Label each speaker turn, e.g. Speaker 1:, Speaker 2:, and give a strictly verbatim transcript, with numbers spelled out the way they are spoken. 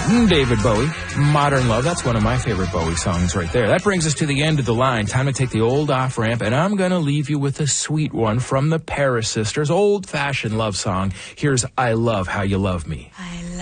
Speaker 1: Mm, David Bowie, Modern Love. That's one of my favorite Bowie songs right there. That brings us to the end of the line. Time to take the old off-ramp, and I'm going to leave you with a sweet one from the Paris Sisters, old-fashioned love song. Here's I Love How You Love Me.
Speaker 2: I